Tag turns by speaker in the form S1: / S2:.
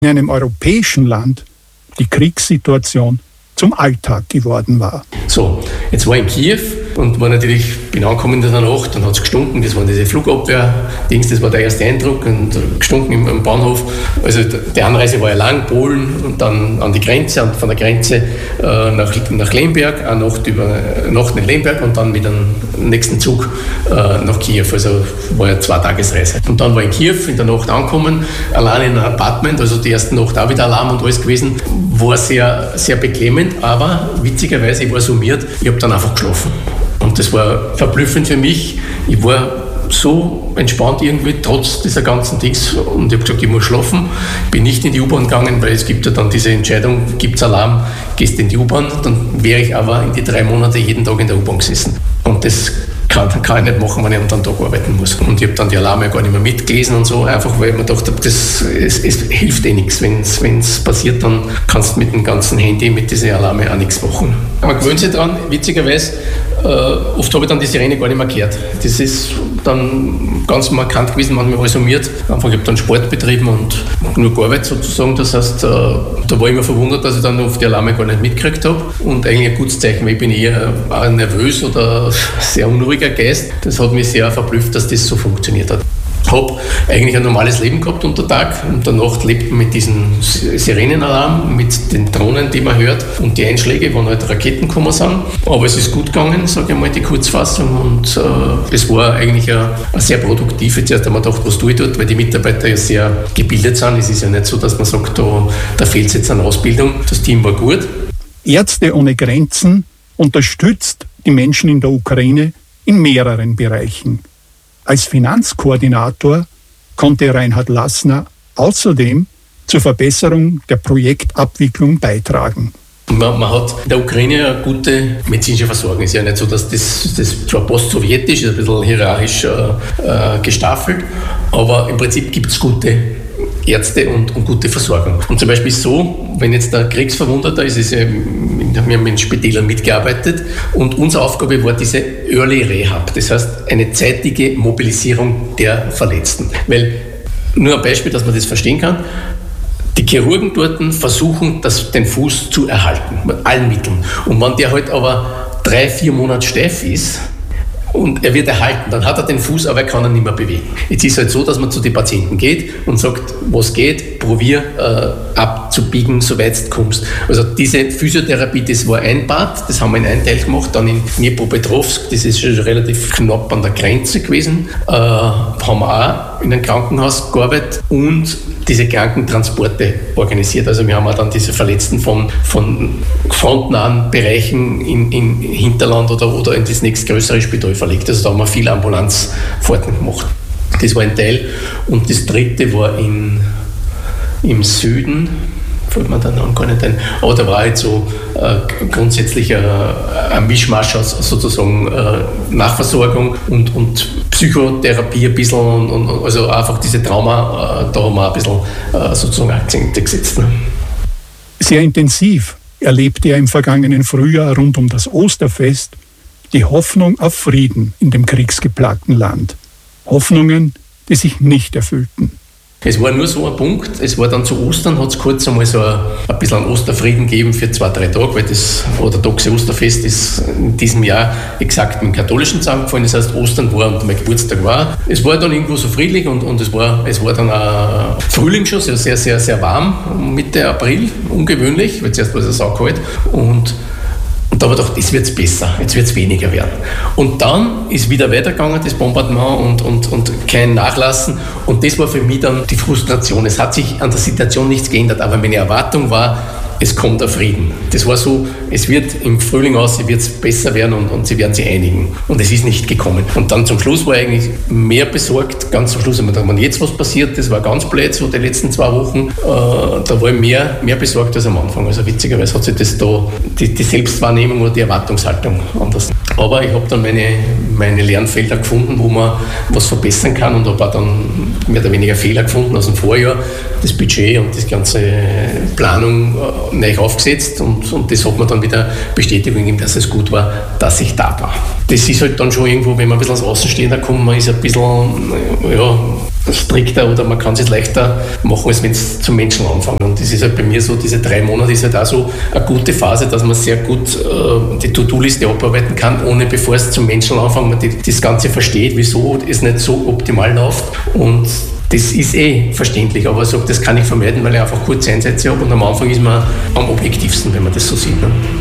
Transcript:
S1: in einem europäischen Land die Kriegssituation zum Alltag geworden war.
S2: So, jetzt war ich in Kiew und bin angekommen in der Nacht, dann hat es gestunken, das waren diese Flugabwehr-Dings, das war der erste Eindruck, und gestunken im Bahnhof. Also die Anreise war ja lang, Polen und dann an die Grenze, und von der Grenze nach Lemberg, eine Nacht in Lemberg und dann mit dem nächsten Zug nach Kiew, also war ja 2 Tagesreise. Und dann war ich in Kiew, in der Nacht angekommen, allein in einem Apartment, also die erste Nacht auch wieder Alarm und alles gewesen, war sehr, sehr beklemmend, aber witzigerweise, ich war summiert, ich habe dann einfach geschlafen. Und das war verblüffend für mich. Ich war so entspannt irgendwie, trotz dieser ganzen Dings. Und ich habe gesagt, ich muss schlafen. Ich bin nicht in die U-Bahn gegangen, weil es gibt ja dann diese Entscheidung, gibt es Alarm, gehst in die U-Bahn. Dann wäre ich aber in die 3 Monate jeden Tag in der U-Bahn gesessen. Und das kann ich nicht machen, wenn ich am Tag arbeiten muss. Und ich habe dann die Alarme gar nicht mehr mitgelesen und so, einfach weil ich mir gedacht habe, es hilft eh nichts. Wenn es passiert, dann kannst du mit dem ganzen Handy, mit diesen Alarme auch nichts machen. Man gewöhnt sich dran, witzigerweise. Oft habe ich dann die Sirene gar nicht mehr gehört. Das ist dann ganz markant gewesen, manchmal war ich summiert. Einfach, ich habe dann Sport betrieben und nur gearbeitet sozusagen. Das heißt, da war ich immer verwundert, dass ich dann auf die Alarme gar nicht mitgekriegt habe. Und eigentlich ein gutes Zeichen, weil ich bin eher nervös oder sehr unruhiger Geist. Das hat mich sehr verblüfft, dass das so funktioniert hat. Ich habe eigentlich ein normales Leben gehabt unter Tag und der Nacht lebt man mit diesem Sirenenalarm, mit den Drohnen, die man hört und die Einschläge, wann halt Raketen gekommen sind. Aber es ist gut gegangen, sage ich mal, die Kurzfassung, und es war eigentlich eine sehr produktive. Zuerst haben wir gedacht, was tue ich dort, weil die Mitarbeiter ja sehr gebildet sind. Es ist ja nicht so, dass man sagt, da fehlt es jetzt an Ausbildung. Das Team war gut.
S1: Ärzte ohne Grenzen unterstützt die Menschen in der Ukraine in mehreren Bereichen. Als Finanzkoordinator konnte Reinhard Lassner außerdem zur Verbesserung der Projektabwicklung beitragen.
S2: Man hat in der Ukraine eine gute medizinische Versorgung. Es ist ja nicht so, dass das zwar postsowjetisch ist, ein bisschen hierarchisch gestaffelt, aber im Prinzip gibt es gute Ärzte und gute Versorgung. Und zum Beispiel so, wenn jetzt der Kriegsverwundeter ist, wir haben in Spitälern mitgearbeitet und unsere Aufgabe war diese Early Rehab, das heißt eine zeitige Mobilisierung der Verletzten. Weil, nur ein Beispiel, dass man das verstehen kann, die Chirurgen dort versuchen, den Fuß zu erhalten, mit allen Mitteln. Und wenn der halt aber 3-4 Monate steif ist, und er wird erhalten, dann hat er den Fuß, aber er kann ihn nicht mehr bewegen. Jetzt ist es halt so, dass man zu den Patienten geht und sagt, was geht, probier abzubiegen, soweit du kommst. Also diese Physiotherapie, das war ein Part, das haben wir in einem Teil gemacht, dann in Dnipropetrovsk, das ist schon relativ knapp an der Grenze gewesen, haben wir auch in einem Krankenhaus gearbeitet und diese Krankentransporte organisiert. Also wir haben auch dann diese Verletzten von frontnahen Bereichen in Hinterland oder in das nächstgrößere Spital verlegt. Also da haben wir viel Ambulanzfahrten gemacht. Das war ein Teil. Und das dritte war im Süden, fällt mir dann gar nicht ein, aber da war halt so grundsätzlich ein Mischmasch aus sozusagen Nachversorgung und Psychotherapie ein bisschen, und also einfach diese Trauma, da haben wir ein bisschen sozusagen Akzente gesetzt. Ne?
S1: Sehr intensiv erlebte er im vergangenen Frühjahr rund um das Osterfest die Hoffnung auf Frieden in dem kriegsgeplagten Land. Hoffnungen, die sich nicht erfüllten.
S2: Es war nur so ein Punkt, es war dann zu Ostern, hat es kurz einmal so ein bisschen an Osterfrieden gegeben für 2-3 Tage, weil das orthodoxe Osterfest ist in diesem Jahr exakt mit dem katholischen zusammengefallen, das heißt Ostern war und mein Geburtstag war. Es war dann irgendwo so friedlich und es war dann auch Frühling schon, sehr, sehr, sehr warm, Mitte April, ungewöhnlich, weil zuerst war es saukalt und da habe ich gedacht, jetzt wird es besser, jetzt wird es weniger werden. Und dann ist wieder weitergegangen, das Bombardement und kein Nachlassen. Und das war für mich dann die Frustration. Es hat sich an der Situation nichts geändert, aber meine Erwartung war, es kommt der Frieden. Das war so, es wird im Frühling wird es besser werden und sie werden sich einigen. Und es ist nicht gekommen. Und dann zum Schluss war ich eigentlich mehr besorgt. Ganz zum Schluss habe ich gedacht, wenn jetzt was passiert, das war ganz blöd, so die letzten 2 Wochen, da war ich mehr besorgt als am Anfang. Also witzigerweise hat sich das da, die Selbstwahrnehmung oder die Erwartungshaltung anders. Aber ich habe dann meine Lernfelder gefunden, wo man was verbessern kann und habe auch dann mehr oder weniger Fehler gefunden aus dem Vorjahr das Budget und das ganze Planung neu aufgesetzt und das hat mir dann wieder Bestätigung gegeben, dass es gut war, dass ich da war. Das ist halt dann schon irgendwo, wenn man ein bisschen als Außenstehender kommt, man ist ein bisschen strikter oder man kann es leichter machen, als wenn es zum Menschen anfängt. Und das ist halt bei mir so, diese 3 Monate ist halt auch so eine gute Phase, dass man sehr gut die To-Do-Liste abarbeiten kann, ohne bevor es zum Menschen anfängt, man das Ganze versteht, wieso es nicht so optimal läuft. Und das ist verständlich, aber ich sage, das kann ich vermeiden, weil ich einfach kurze Einsätze habe und am Anfang ist man am objektivsten, wenn man das so sieht. Ne?